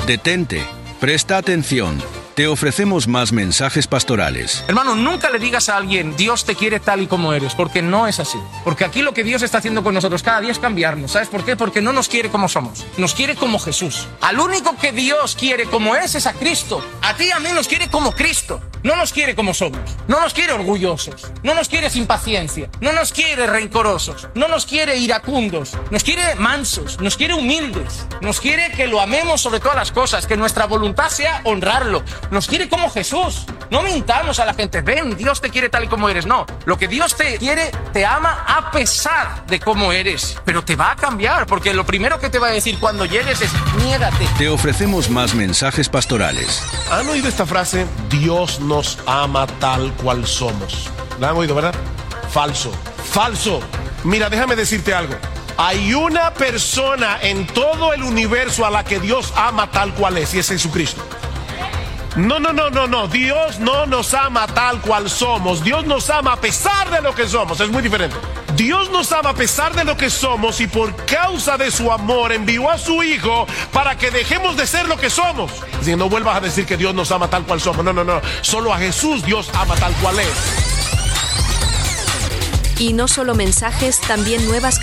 Detente, presta atención. Te ofrecemos más mensajes pastorales. Hermano, nunca le digas a alguien, Dios te quiere tal y como eres, porque no es así. Porque aquí lo que Dios está haciendo con nosotros cada día es cambiarnos. ¿Sabes por qué? Porque no nos quiere como somos, nos quiere como Jesús. Al único que Dios quiere como es a Cristo. A ti y a mí nos quiere como Cristo. No nos quiere como somos, no nos quiere orgullosos, no nos quiere sin paciencia, no nos quiere rencorosos, no nos quiere iracundos, nos quiere mansos, nos quiere humildes, nos quiere que lo amemos sobre todas las cosas, que nuestra voluntad sea honrarlo, nos quiere como Jesús. No mintamos a la gente, ven, Dios te quiere tal y como eres, no. Lo que Dios te quiere, te ama a pesar de cómo eres, pero te va a cambiar, porque lo primero que te va a decir cuando llegues es, niégate. Te ofrecemos más mensajes pastorales. ¿Han oído esta frase? Dios nos ama tal cual somos. ¿La han oído, verdad? Falso. Falso. Mira, déjame decirte algo. Hay una persona en todo el universo a la que Dios ama tal cual es, y es Jesucristo. No. Dios no nos ama tal cual somos. Dios nos ama a pesar de lo que somos. Es muy diferente. Dios nos ama a pesar de lo que somos, y por causa de su amor envió a su Hijo para que dejemos de ser lo que somos. Así, no vuelvas a decir que Dios nos ama tal cual somos. No. Solo a Jesús Dios ama tal cual es. Y no solo mensajes, también nuevas